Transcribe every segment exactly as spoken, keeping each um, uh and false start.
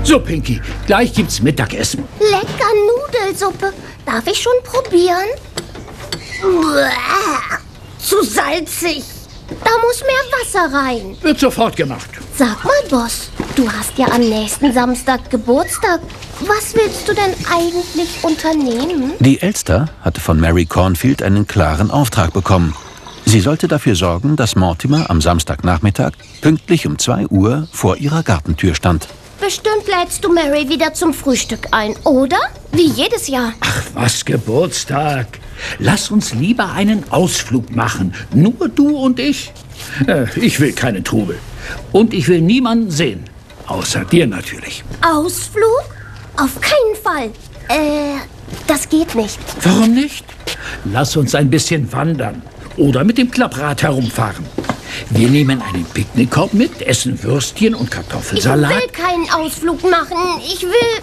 So, Pinky, gleich gibt's Mittagessen. Lecker Nudelsuppe. Darf ich schon probieren? Uah, zu salzig. Da muss mehr Wasser rein. Wird sofort gemacht. Sag mal, Boss, du hast ja am nächsten Samstag Geburtstag. Was willst du denn eigentlich unternehmen? Die Elster hatte von Mary Cornfield einen klaren Auftrag bekommen. Sie sollte dafür sorgen, dass Mortimer am Samstagnachmittag pünktlich um zwei Uhr vor ihrer Gartentür stand. Bestimmt lädst du Mary wieder zum Frühstück ein, oder? Wie jedes Jahr. Ach, was Geburtstag. Lass uns lieber einen Ausflug machen. Nur du und ich. Äh, ich will keinen Trubel. Und ich will niemanden sehen. Außer dir natürlich. Ausflug? Auf keinen Fall. Äh, das geht nicht. Warum nicht? Lass uns ein bisschen wandern. Oder mit dem Klapprad herumfahren. Wir nehmen einen Picknickkorb mit, essen Würstchen und Kartoffelsalat. Ich will keinen Ausflug machen. Ich will...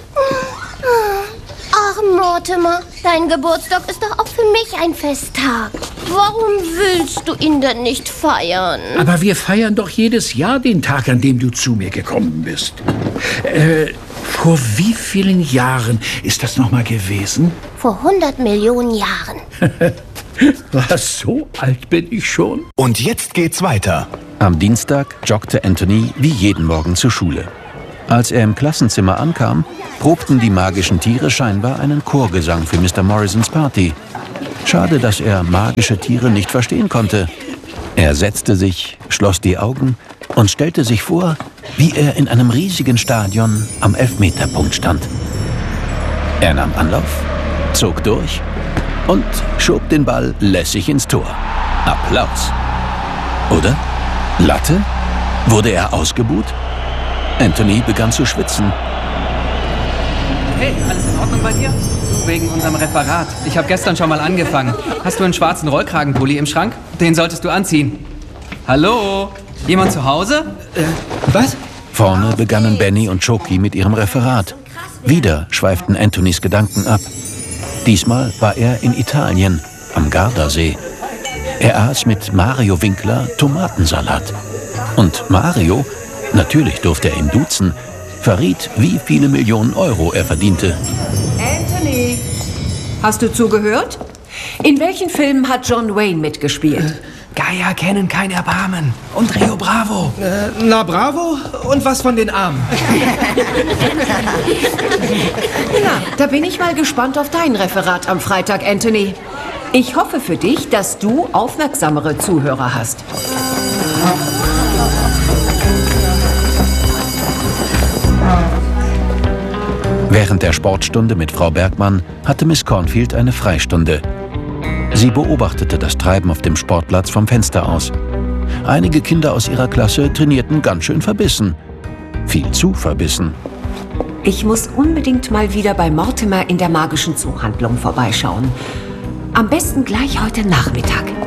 Ach, Mortimer, dein Geburtstag ist doch auch für mich ein Festtag. Warum willst du ihn denn nicht feiern? Aber wir feiern doch jedes Jahr den Tag, an dem du zu mir gekommen bist. Äh, vor wie vielen Jahren ist das nochmal gewesen? Vor hundert Millionen Jahren. Was, so alt bin ich schon? Und jetzt geht's weiter. Am Dienstag joggte Anthony wie jeden Morgen zur Schule. Als er im Klassenzimmer ankam, probten die magischen Tiere scheinbar einen Chorgesang für Mister Morrisons Party. Schade, dass er magische Tiere nicht verstehen konnte. Er setzte sich, schloss die Augen und stellte sich vor, wie er in einem riesigen Stadion am Elfmeterpunkt stand. Er nahm Anlauf, zog durch und schob den Ball lässig ins Tor. Applaus. Oder? Latte? Wurde er ausgebuht? Anthony begann zu schwitzen. Hey, alles in Ordnung bei dir? Du, wegen unserem Referat. Ich habe gestern schon mal angefangen. Hast du einen schwarzen Rollkragenpulli im Schrank? Den solltest du anziehen. Hallo? Jemand zu Hause? Äh, was? Vorne begannen Benny und Choki mit ihrem Referat. Wieder schweiften Anthonys Gedanken ab. Diesmal war er in Italien, am Gardasee. Er aß mit Mario Winkler Tomatensalat. Und Mario, natürlich durfte er ihn duzen, verriet, wie viele Millionen Euro er verdiente. Anthony, hast du zugehört? In welchen Filmen hat John Wayne mitgespielt? Äh, Geier kennen kein Erbarmen. Und Rio Bravo. Äh, na bravo. Und was von den Armen? Na, da bin ich mal gespannt auf dein Referat am Freitag, Anthony. Ich hoffe für dich, dass du aufmerksamere Zuhörer hast. Während der Sportstunde mit Frau Bergmann hatte Miss Cornfield eine Freistunde. Sie beobachtete das Treiben auf dem Sportplatz vom Fenster aus. Einige Kinder aus ihrer Klasse trainierten ganz schön verbissen. Viel zu verbissen. Ich muss unbedingt mal wieder bei Mortimer in der magischen Zoohandlung vorbeischauen. Am besten gleich heute Nachmittag.